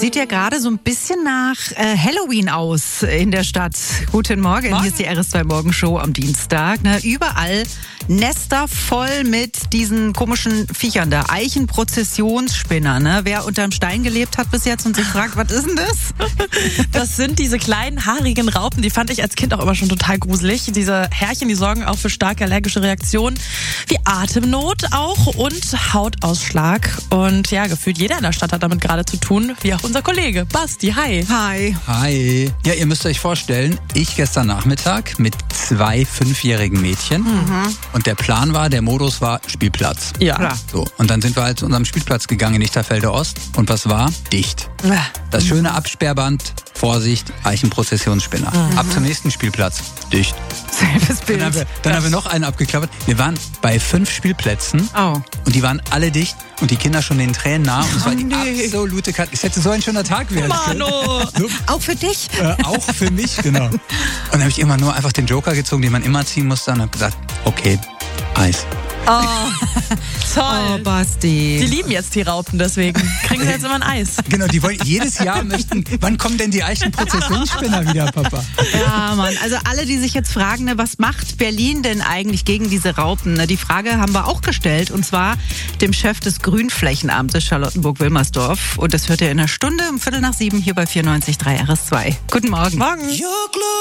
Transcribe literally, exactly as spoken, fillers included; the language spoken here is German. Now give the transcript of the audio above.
Sieht ja gerade so ein bisschen nach äh, Halloween aus in der Stadt. Guten Morgen, Morgen. Hier ist die R S zwei Morgenshow am Dienstag. Ne? Überall Nester voll mit diesen komischen Viechern da. Eichenprozessionsspinner. Ne? Wer unterm Stein gelebt hat bis jetzt und sich fragt, was ist denn das? Das sind diese kleinen, haarigen Raupen, die fand ich als Kind auch immer schon total gruselig. Diese Härchen, die sorgen auch für starke allergische Reaktionen, wie Atemnot auch und Hautausschlag. Und ja, gefühlt jeder in der Stadt hat damit gerade zu tun, wie auch unser Kollege Basti. Hi. Hi. Hi. Ja, ihr müsst euch vorstellen, ich gestern Nachmittag mit zwei fünfjährigen Mädchen. Mhm. Und der Plan war, der Modus war Spielplatz. Ja. Klar. So, und dann sind wir halt zu unserem Spielplatz gegangen in Lichterfelde Ost. Und was war? Dicht. Das schöne Absperrband, Vorsicht, Eichenprozessionsspinner. Mhm. Ab zum nächsten Spielplatz. Dicht. Selbes Bild. Dann haben wir, dann haben wir noch einen abgeklappert. Wir waren bei fünf Spielplätzen Oh. und die waren alle dicht und die Kinder schon den Tränen nah. Und es war die nee. absolute Katastrophe. Es hätte so ein schöner Tag werden können. Mano. So, Auch für dich? äh, auch für mich, genau. Und dann habe ich immer nur einfach den Joker gezogen, den man immer ziehen musste und habe gesagt, okay, Eis. Oh, Oh, toll. Basti. Die lieben jetzt die Raupen, deswegen kriegen sie jetzt immer ein Eis. Genau, die wollen jedes Jahr möchten, wann kommen denn die Eichenprozessionsspinner wieder, Papa? Ja, Mann. Also alle, die sich jetzt fragen, ne, was macht Berlin denn eigentlich gegen diese Raupen? Ne, die Frage haben wir auch gestellt, und zwar dem Chef des Grünflächenamtes Charlottenburg-Wilmersdorf. Und das hört ihr in einer Stunde um Viertel nach sieben hier bei vierundneunzig Komma drei R S zwei. Guten Morgen. Morgen.